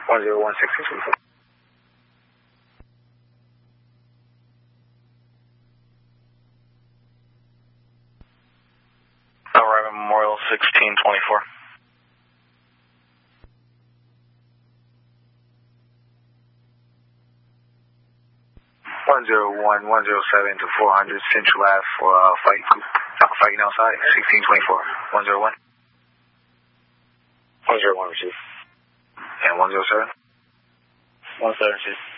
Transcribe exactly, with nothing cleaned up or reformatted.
one zero one sixteen twenty-four. Alright, Memorial sixteen twenty-four. one zero one one zero seven to four hundred Central Ave for uh, fight, uh, fighting outside, sixteen twenty-four. one zero one. one zero one, receive. And one zero seven. one seven, receive.